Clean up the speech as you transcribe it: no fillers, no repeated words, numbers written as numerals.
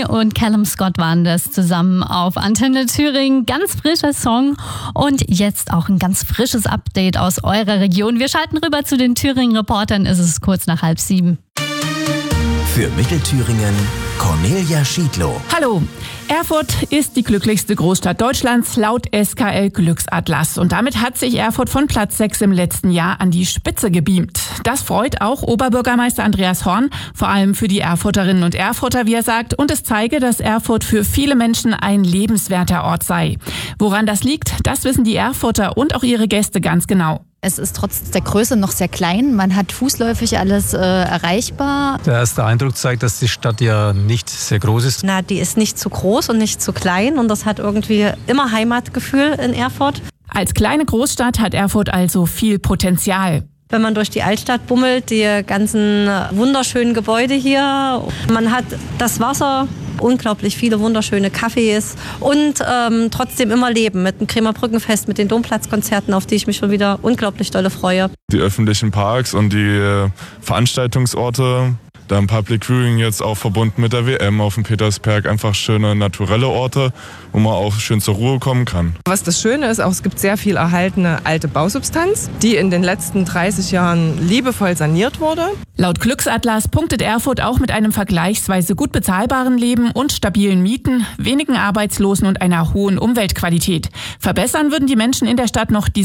May und Callum Scott waren das zusammen auf Antenne Thüringen. Ganz frischer Song und jetzt auch ein ganz frisches Update aus eurer Region. Wir schalten rüber zu den Thüringen-Reportern. Es ist kurz nach 6:30. Für Mittelthüringen Cornelia Schiedlow. Hallo. Erfurt ist die glücklichste Großstadt Deutschlands laut SKL Glücksatlas. Und damit hat sich Erfurt von Platz 6 im letzten Jahr an die Spitze gebeamt. Das freut auch Oberbürgermeister Andreas Horn, vor allem für die Erfurterinnen und Erfurter, wie er sagt. Und es zeige, dass Erfurt für viele Menschen ein lebenswerter Ort sei. Woran das liegt, das wissen die Erfurter und auch ihre Gäste ganz genau. Es ist trotz der Größe noch sehr klein. Man hat fußläufig alles erreichbar. Der erste Eindruck zeigt, dass die Stadt ja nicht sehr groß ist. Die ist nicht zu groß und nicht zu klein und das hat irgendwie immer Heimatgefühl in Erfurt. Als kleine Großstadt hat Erfurt also viel Potenzial. Wenn man durch die Altstadt bummelt, die ganzen wunderschönen Gebäude hier. Man hat das Wasser, unglaublich viele wunderschöne Cafés und trotzdem immer Leben mit dem Kremer Brückenfest, mit den Domplatzkonzerten, auf die ich mich schon wieder unglaublich dolle freue. Die öffentlichen Parks und die Veranstaltungsorte, dann Public Viewing jetzt auch verbunden mit der WM auf dem Petersberg, einfach schöne naturelle Orte, wo man auch schön zur Ruhe kommen kann. Was das Schöne ist, auch es gibt sehr viel erhaltene alte Bausubstanz, die in den letzten 30 Jahren liebevoll saniert wurde. Laut Glücksatlas punktet Erfurt auch mit einem vergleichsweise gut bezahlbaren Leben und stabilen Mieten, wenigen Arbeitslosen und einer hohen Umweltqualität. Verbessern würden die Menschen in der Stadt noch die